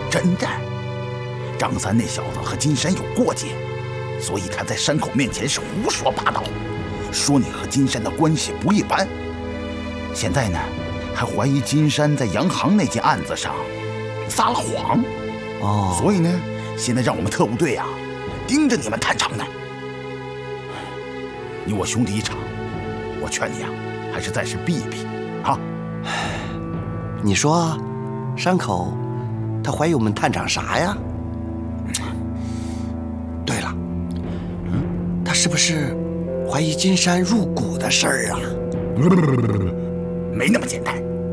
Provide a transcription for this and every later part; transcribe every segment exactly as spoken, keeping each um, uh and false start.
真的。张三那小子和金山有过节，所以他在山口面前是胡说八道，说你和金山的关系不一般。现在呢，还怀疑金山在洋行那件案子上撒了谎。 哦， 所以呢，现在让我们特务队啊盯着你们探长呢。你我兄弟一场，我劝你啊，还是暂时避一避啊。 你说，山口他怀疑我们探长啥呀？对了，嗯，他是不是怀疑金山入股的事儿啊？ 没那么简单。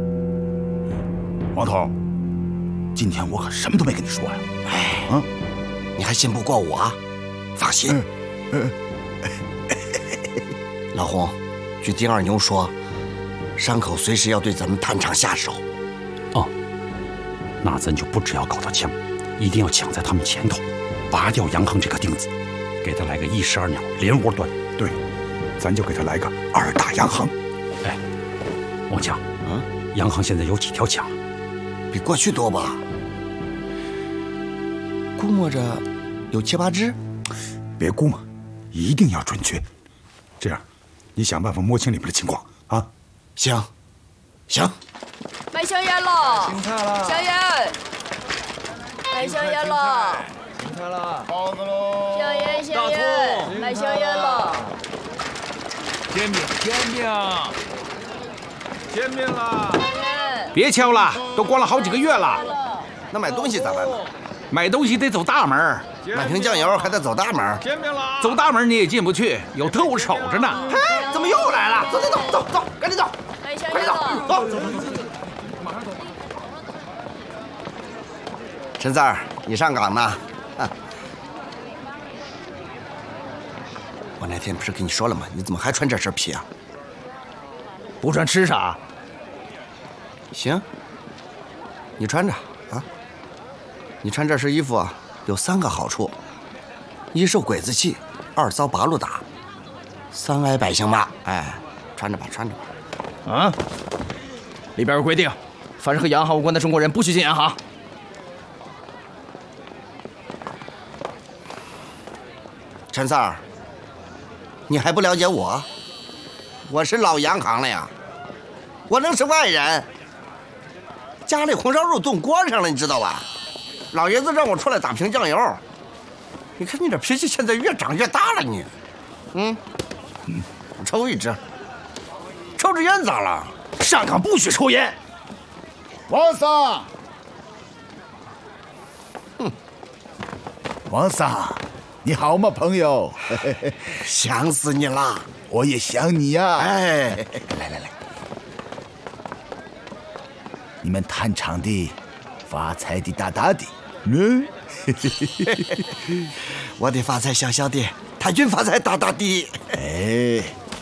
王头，今天我可什么都没跟你说呀。 哎，嗯，你还信不过我？放心。嗯嗯、老洪，据丁二牛说，山口随时要对咱们探长下手。 哦，那咱就不只要搞到枪，一定要抢在他们前头，拔掉杨恒这个钉子，给他来个一石二鸟，连窝端。 对，咱就给他来个二打杨恒。 哎，王强，嗯，杨恒现在有几条枪？ 比过去多吧？估摸着有七八支。 别估摸，一定要准确。这样，你想办法摸清里面的情况啊。 行，行。 买香烟了， 青菜了， 香烟，买香烟了， 青菜了，包子喽， 香烟香烟，买香烟了， 煎饼煎饼，煎饼了， 别敲了，都关了好几个月了。 那买东西咋办呢？ 买东西得走大门， 买瓶酱油还得走大门。 煎饼了， 走大门你也进不去，有特务守着呢。 嘿，怎么又来了？走走走走走，赶紧走，快点走，走走走走走。马上走。陈三儿，你上岗呢？啊、我那天不是跟你说了吗？你怎么还穿这身皮啊？ 不穿吃啥？ 行，你穿着啊。你穿这身衣服啊，有三个好处：一受鬼子气，二遭八路打，三挨百姓骂。哎，穿着吧，穿着吧。 啊！里边有规定，凡是和洋行无关的中国人不许进洋行。 陈三儿，你还不了解我？我是老洋行了呀，我能是外人？家里红烧肉炖锅上了，你知道吧？老爷子让我出来打瓶酱油。你看你这脾气现在越长越大了，你。嗯，嗯，抽一支。抽支烟咋了？ 上岗不许抽烟。 王桑， 哼， 王桑，你好吗，朋友？ 想死你了， 我也想你呀。 哎， 来来来，你们探长的发财的大大的。嗯， 我的发财小小的，太君发财大大的。 哎，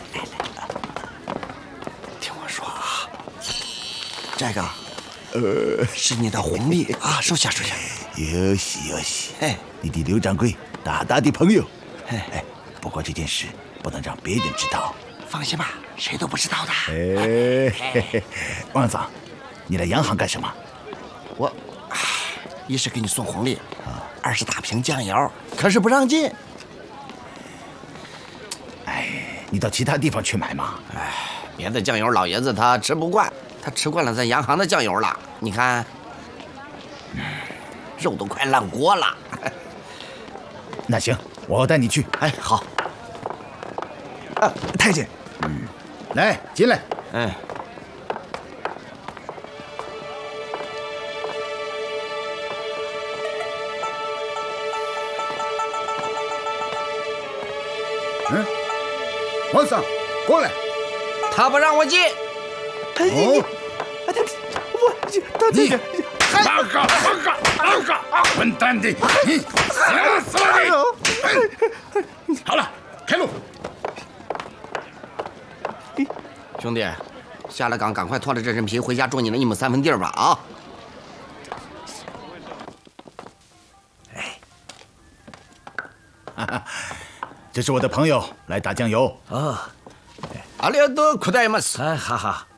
听我说啊，这个，呃，是你的红利啊，收下收下。 有喜有喜，哎，你的刘掌柜，大大的朋友。哎，不过这件事不能让别人知道。 放心吧，谁都不知道的。 哎，王桑，你来洋行干什么？ 我。一是给你送红利，二是打瓶酱油，可是不让进。 哎，你到其他地方去买嘛。 哎，别的酱油老爷子他吃不惯，他吃惯了咱洋行的酱油了。你看，肉都快烂锅了。 那行，我带你去。 哎，好。 啊，太监，嗯，来进来。 嗯。 嗯，王桑，过来。 他不让我进。 哦， 我，大姐姐， 八嘎八嘎八嘎，混蛋的，你想死了你！好了，开路。 兄弟，下了岗赶快拖着这身皮回家种你那一亩三分地吧啊！ 哎，哈哈。这是我的朋友来打酱油啊，ありがとうございます。 哎，哈哈，